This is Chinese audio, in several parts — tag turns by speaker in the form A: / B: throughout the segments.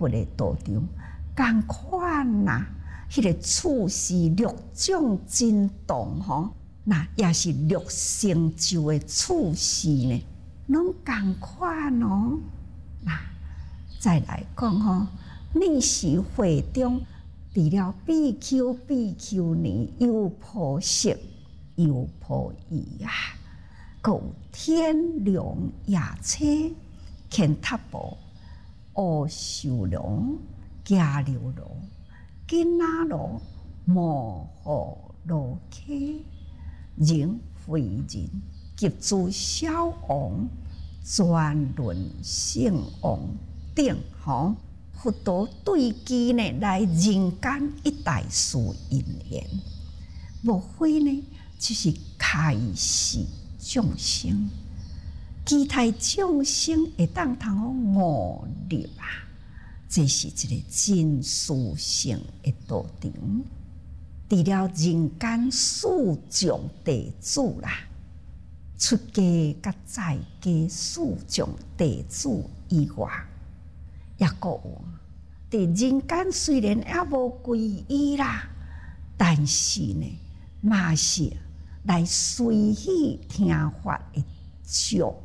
A: 佛的道场，同款呐。迄个处事六种真动吼，那也是六成就的处事呢，拢同款哦。那再来讲吼，你是会中除了比丘尼优婆塞、优婆夷啊，还有天龙夜叉、乾闥婆、阿修罗、迦楼罗、紧那罗、摩诃罗伽、人非人、及诸小王、转轮圣王等吼，佛陀对其呢来人间一代事因缘，莫非呢就是开示众生，期待众生会当通好悟入啊！这是一个真殊胜的道场。除了人间四众弟子啦，出家甲在家四众弟子以外，也阁有伫人间虽然也无皈依啦，但是呢，嘛是来随喜听法的众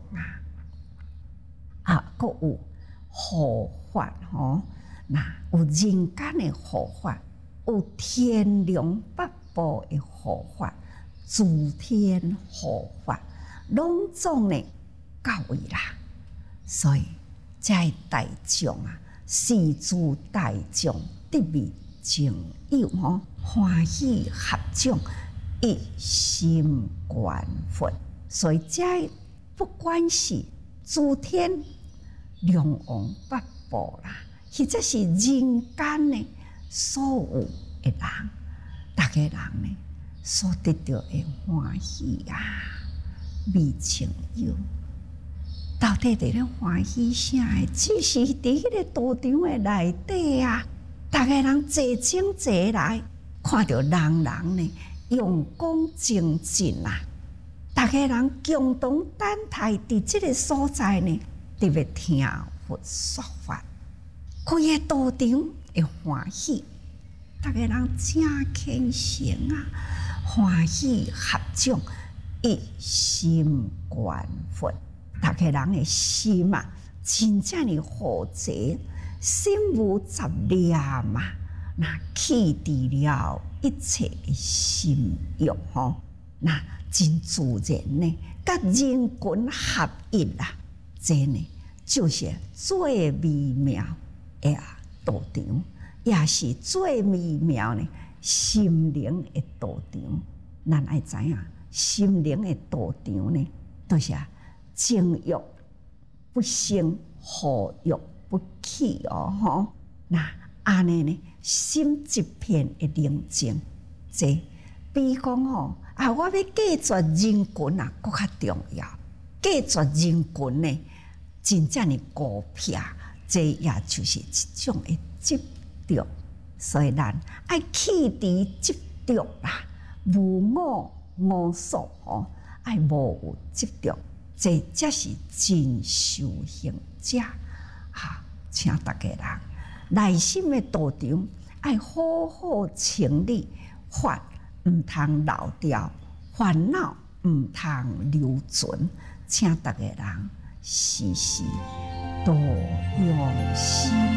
A: 啊，阁有护法吼，那有人间的护法，有天龙八部的护法，诸天护法，拢总呢到位啦。所以这大众啊，四诸大众得未情友吼，欢喜合众，一心观佛。所以这不管是诸天龙王八部啦，或者是人间呢所有的人，大家人呢所得到的欢喜啊，未情友。到底伫咧欢喜啥的？只是伫迄个道场的内底啊，大家人坐正坐来，看到人人呢用功精进啊，大家人共同等待伫即个所在呢，特别听佛说法，规个道场会欢喜，大家人真虔诚啊，欢喜合众，一心观佛。大家人的心啊，真正的和谐，心无杂念嘛，那弃除了一切的心欲吼，那真自然呢，甲人群合一啦，这呢就是最美妙的道场，也是最美妙呢心灵的道场。咱爱知影，心灵的道场呢，都是情欲不生，护欲不起哦吼。那安尼呢，心一片的宁静。这比讲吼啊，我要隔绝人群啊，更较重要。隔绝人群呢，真正的孤僻，这也就是一种的执着。所以咱爱弃除执着啦，无我我所吼，爱无有执着。这才是真修行者哈！请大家人内心的道场爱好好清理，法唔通漏掉，烦恼唔通留存，请大家人时时多用心。